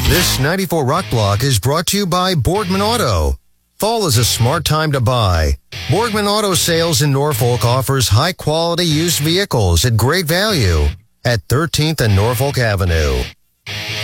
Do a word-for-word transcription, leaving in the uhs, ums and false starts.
This ninety-four Rock Block is brought to you by Boardman Auto. Fall is a smart time to buy. Boardman Auto Sales in Norfolk offers high-quality used vehicles at great value at thirteenth and Norfolk Avenue.